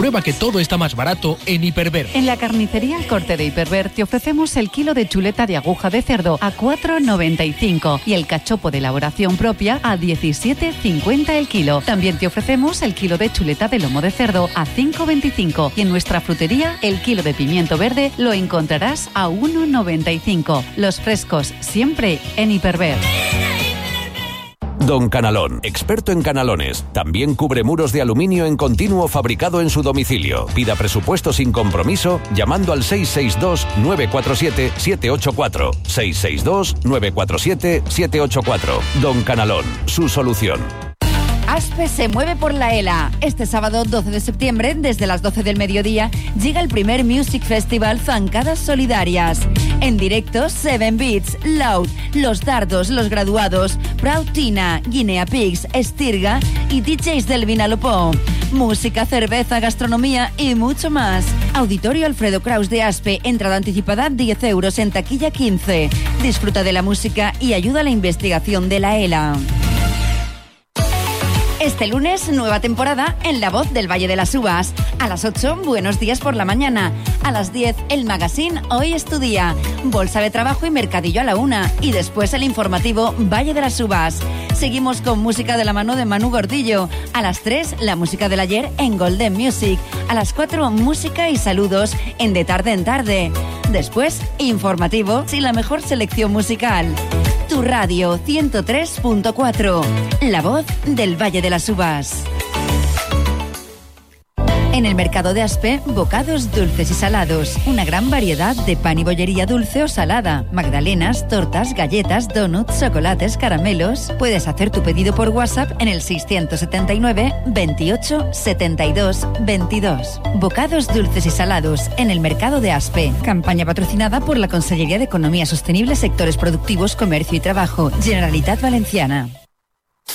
Comprueba que todo está más barato en Hiperver. En la carnicería El Corte de Hiperver te ofrecemos el kilo de chuleta de aguja de cerdo a 4,95 y el cachopo de elaboración propia a 17,50 el kilo. También te ofrecemos el kilo de chuleta de lomo de cerdo a 5,25 y en nuestra frutería el kilo de pimiento verde lo encontrarás a 1,95. Los frescos siempre en Hiperver. Don Canalón, experto en canalones. También cubre muros de aluminio en continuo fabricado en su domicilio. Pida presupuesto sin compromiso llamando al 662-947-784. 662-947-784. Don Canalón, su solución. ASPE se mueve por la ELA. Este sábado 12 de septiembre, desde las 12 del mediodía, llega el primer Music Festival Zancadas Solidarias. En directo, Seven Beats, Loud, Los Dardos, Los Graduados, Proud Tina, Guinea Pigs, Estirga y DJs del Vinalopó. Música, cerveza, gastronomía y mucho más. Auditorio Alfredo Kraus de ASPE, entrada anticipada 10 euros, en taquilla 15. Disfruta de la música y ayuda a la investigación de la ELA. Este lunes, nueva temporada en La Voz del Valle de las Uvas. A las 8, Buenos Días por la mañana. A las 10, el magazine Hoy es tu día. Bolsa de trabajo y mercadillo a la 1. Y después el informativo Valle de las Uvas. Seguimos con música de la mano de Manu Gordillo. A las 3, la música del ayer en Golden Music. A las 4, música y saludos en De Tarde en Tarde. Después, informativo y la mejor selección musical. Tu radio 103.4, La Voz del Valle de las Uvas. En el mercado de Aspe, bocados dulces y salados. Una gran variedad de pan y bollería dulce o salada. Magdalenas, tortas, galletas, donuts, chocolates, caramelos. Puedes hacer tu pedido por WhatsApp en el 679 28 72 22. Bocados dulces y salados en el mercado de Aspe. Campaña patrocinada por la Consellería de Economía Sostenible, Sectores Productivos, Comercio y Trabajo. Generalitat Valenciana.